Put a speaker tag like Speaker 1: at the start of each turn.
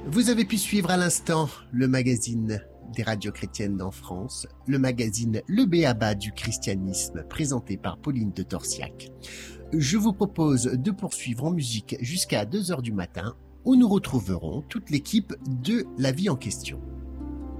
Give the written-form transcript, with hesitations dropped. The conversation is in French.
Speaker 1: Vous avez pu suivre à l'instant le magazine des radios chrétiennes en France, le magazine Le Béaba du christianisme, présenté par Pauline de Torsiac. Je vous propose de poursuivre en musique jusqu'à 2h du matin, où nous retrouverons toute l'équipe de La Vie en question.